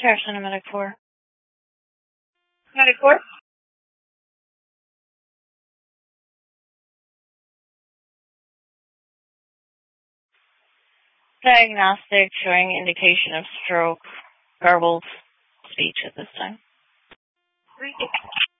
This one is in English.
Sheriff Center Medic 4. Medic 4? Diagnostic showing indication of stroke, garbled speech at this time.